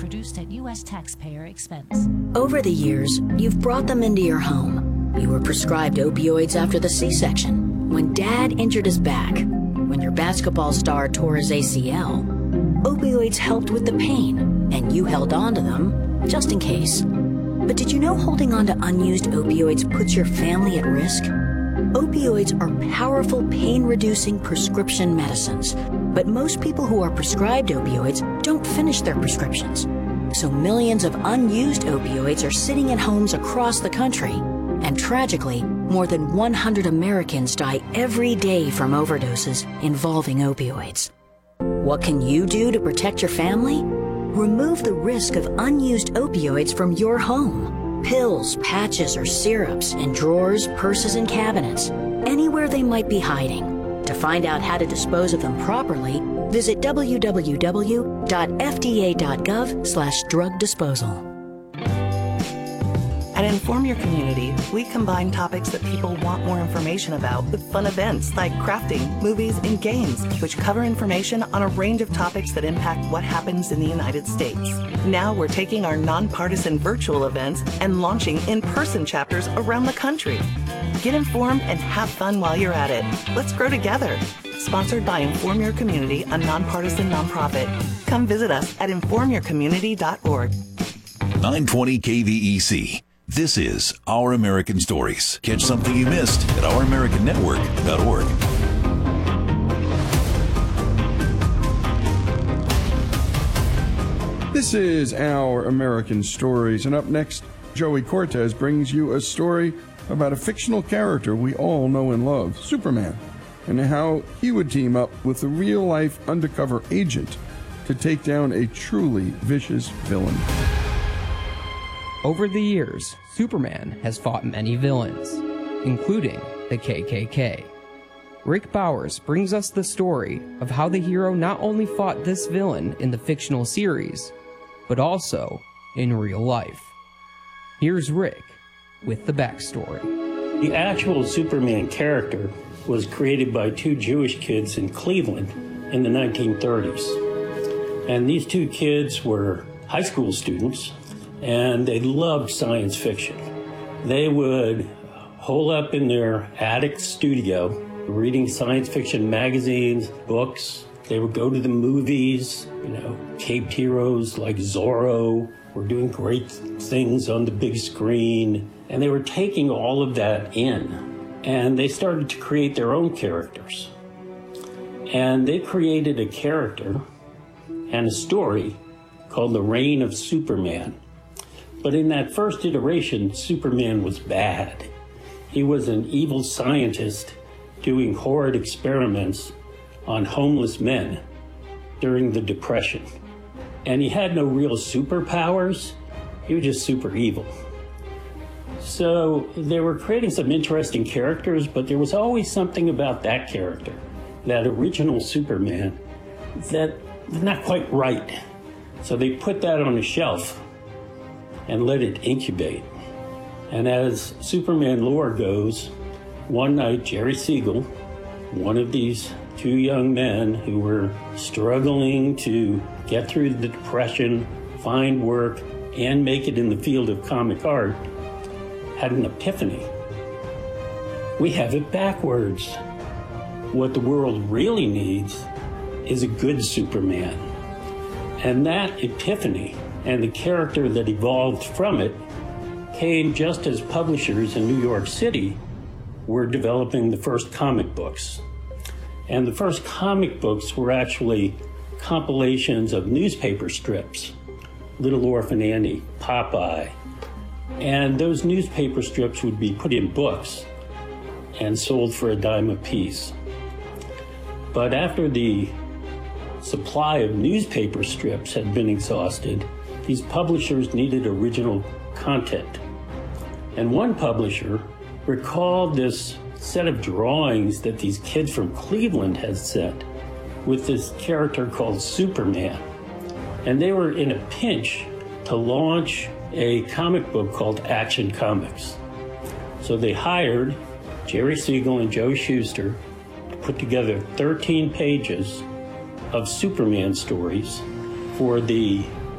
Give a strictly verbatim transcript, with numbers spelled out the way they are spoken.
produced at U S taxpayer expense. Over the years, you've brought them into your home. You were prescribed opioids after the C-section, when Dad injured his back, when your basketball star tore his A C L. Opioids helped with the pain, and you held on to them just in case. But did you know holding on to unused opioids puts your family at risk? Opioids are powerful pain-reducing prescription medicines, but most people who are prescribed opioids don't finish their prescriptions. So millions of unused opioids are sitting in homes across the country. And tragically, more than one hundred Americans die every day from overdoses involving opioids. What can you do to protect your family? Remove the risk of unused opioids from your home. Pills, patches, or syrups in drawers, purses, and cabinets, anywhere they might be hiding. To find out how to dispose of them properly, visit w w w dot f d a dot gov slash drug disposal. At Inform Your Community, we combine topics that people want more information about with fun events like crafting, movies, and games, which cover information on a range of topics that impact what happens in the United States. Now we're taking our nonpartisan virtual events and launching in-person chapters around the country. Get informed and have fun while you're at it. Let's grow together. Sponsored by Inform Your Community, a nonpartisan nonprofit. Come visit us at inform your community dot org. nine twenty K V E C. This is Our American Stories. Catch something you missed at our american network dot org. This is Our American Stories, and up next, Joey Cortez brings you a story about a fictional character we all know and love, Superman, and how he would team up with a real-life undercover agent to take down a truly vicious villain. Over the years, Superman has fought many villains, including the K K K. Rick Bowers brings us the story of how the hero not only fought this villain in the fictional series, but also in real life. Here's Rick with the backstory. The actual Superman character was created by two Jewish kids in Cleveland in the nineteen thirties. And these two kids were high school students, and they loved science fiction. They would hole up in their attic studio, reading science fiction magazines, books. They would go to the movies, you know, caped heroes like Zorro were doing great things on the big screen. And they were taking all of that in. And they started to create their own characters. And they created a character and a story called The Reign of Superman. But in that first iteration, Superman was bad. He was an evil scientist doing horrid experiments on homeless men during the Depression. And he had no real superpowers. He was just super evil. So they were creating some interesting characters, but there was always something about that character, that original Superman, that was not quite right. So they put that on a shelf and let it incubate. And as Superman lore goes, one night Jerry Siegel, one of these two young men who were struggling to get through the Depression, find work, and make it in the field of comic art, had an epiphany. We have it backwards. What the world really needs is a good Superman. And that epiphany and the character that evolved from it came just as publishers in New York City were developing the first comic books. And the first comic books were actually compilations of newspaper strips, Little Orphan Annie, Popeye. And those newspaper strips would be put in books and sold for a dime a piece. But after the supply of newspaper strips had been exhausted, these publishers needed original content. And one publisher recalled this set of drawings that these kids from Cleveland had sent with this character called Superman. And they were in a pinch to launch a comic book called Action Comics. So they hired Jerry Siegel and Joe Shuster to put together thirteen pages of Superman stories for the